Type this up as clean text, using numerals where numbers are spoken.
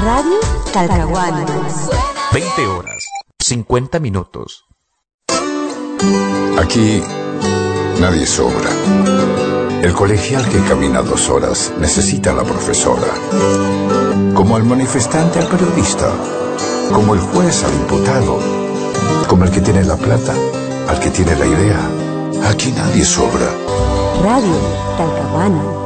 Radio Talcahuano. 20 horas, 50 minutos. Aquí nadie sobra. El colegial que camina 2 horas necesita a la profesora. Como el manifestante al periodista. Como el juez al imputado. Como el que tiene la plata al que tiene la idea. Aquí nadie sobra. Radio Talcahuano.